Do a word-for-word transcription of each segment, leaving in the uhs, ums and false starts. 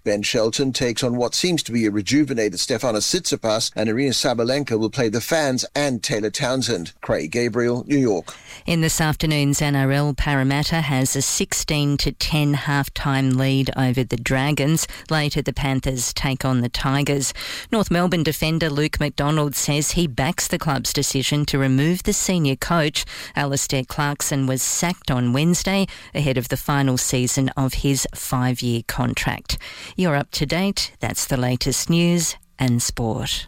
Ben Shelton takes on what seems to be a rejuvenated Stefanos Tsitsipas, and Arina Sabalenka will play the Fans and Taylor Townsend. Craig Gabriel, New York. In this afternoon's N R L, Parramatta has a sixteen to ten half-time lead over the Dragons. Later, the Panthers take on the Tigers. North Melbourne defender Luke McDonald says he backs the club's decision to remove the senior coach. Alistair Clarkson was sacked on Wednesday ahead of the final season of his five-year contract. You're up to date. That's the latest news and sport.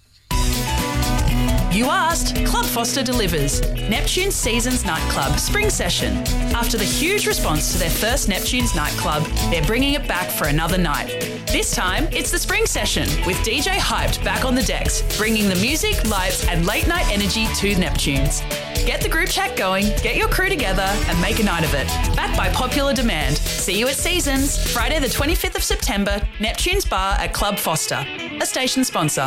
You asked, Club Foster delivers. Neptune's Seasons Nightclub Spring Session. After the huge response to their first Neptune's Nightclub, they're bringing it back for another night. This time, it's the Spring Session, with D J Hyped back on the decks, bringing the music, lights and late night energy to Neptune's. Get the group chat going, get your crew together and make a night of it. Backed by popular demand. See you at Seasons, Friday the twenty-fifth of September, Neptune's Bar at Club Foster, a station sponsor.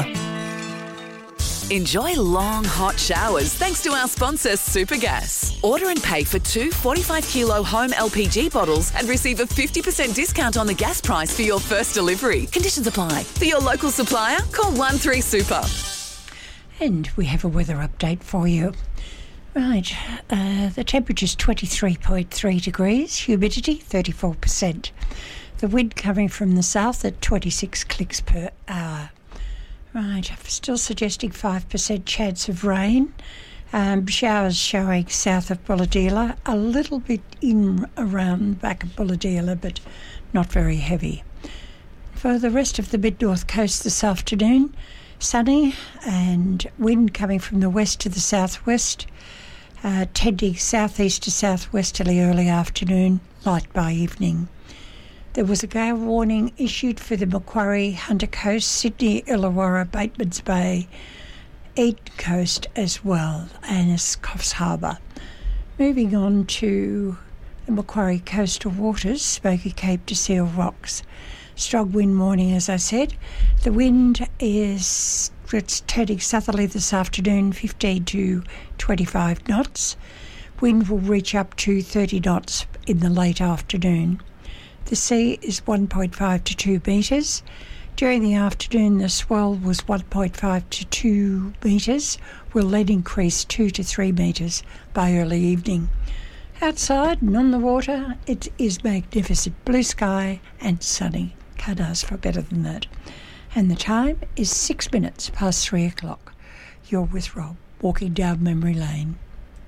Enjoy long, hot showers thanks to our sponsor, Supergas. Order and pay for two forty-five kilo home L P G bottles and receive a fifty percent discount on the gas price for your first delivery. Conditions apply. For your local supplier, call one three super. And we have a weather update for you. Right, uh, the temperature's twenty-three point three degrees, humidity thirty-four percent. The wind coming from the south at twenty-six clicks per hour. Right, I'm still suggesting five percent chance of rain. Um, showers showing south of Bulahdelah, a little bit in around back of Bulahdelah, but not very heavy. For the rest of the mid-north coast this afternoon, sunny and wind coming from the west to the southwest, uh, tending southeast to southwesterly early afternoon, light by evening. There was a gale warning issued for the Macquarie, Hunter Coast, Sydney, Illawarra, Batemans Bay, Eden Coast as well, and Coffs Harbour. Moving on to the Macquarie coastal waters, Smoky Cape to Seal Rocks. Strong wind warning, as I said. The wind is it's turning southerly this afternoon, fifteen to twenty-five knots. Wind will reach up to thirty knots in the late afternoon. The sea is one point five to two metres. During the afternoon, the swell was one point five to two metres, will then increase two to three metres by early evening. Outside and on the water, it is magnificent blue sky and sunny. Can't ask for better than that. And the time is six minutes past three o'clock. You're with Rob, walking down memory lane.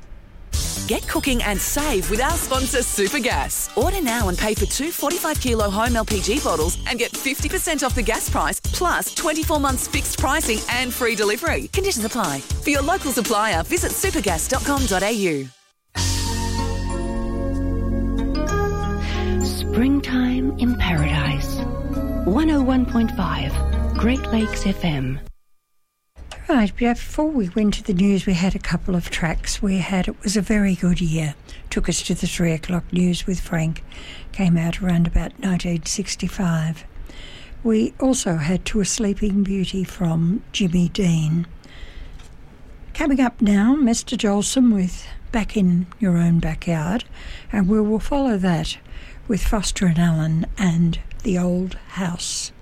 Get cooking and save with our sponsor, Supergas. Order now and pay for two forty-five kilo home L P G bottles and get fifty percent off the gas price, plus twenty-four months fixed pricing and free delivery. Conditions apply. For your local supplier, visit supergas dot com dot a u. Springtime in Paradise. one oh one point five, Great Lakes F M. Right, before we went to the news, we had a couple of tracks. We had It Was a Very Good Year. Took us to the three o'clock news with Frank. Came out around about nineteen sixty-five. We also had To a Sleeping Beauty from Jimmy Dean. Coming up now, Mister Jolson with Back in Your Own Backyard. And we will follow that with Foster and Allen and The Old House.